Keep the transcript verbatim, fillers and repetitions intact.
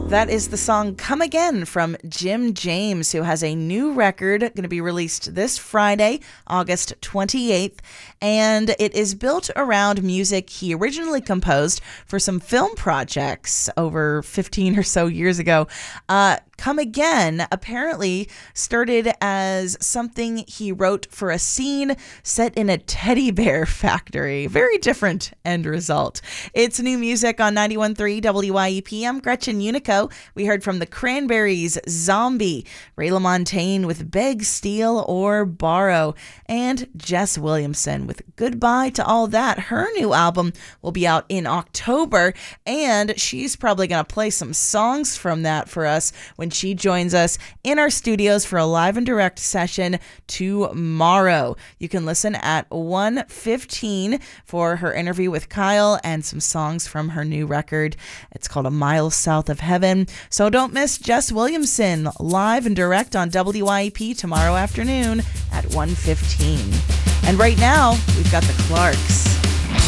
That is the song Come Again from Jim James, who has a new record going to be released this Friday, August twenty-eighth. And it is built around music he originally composed for some film projects over fifteen or so years ago. Uh, Come Again apparently started as something he wrote for a scene set in a teddy bear factory. Very different end result. It's new music on ninety-one point three W Y E P. I'm Gretchen Unico. We heard from the Cranberries, Zombie, Ray LaMontagne with Beg, Steal, or Borrow, and Jess Williamson with Goodbye to All That. Her new album will be out in October, and she's probably going to play some songs from that for us when she joins us in our studios for a live and direct session tomorrow. You can listen at one fifteen for her interview with Kyle and some songs from her new record. It's called A Mile South of Heaven. So don't miss Jess Williamson live and direct on W Y E P tomorrow afternoon at one fifteen. And right now, we've got the Clarks.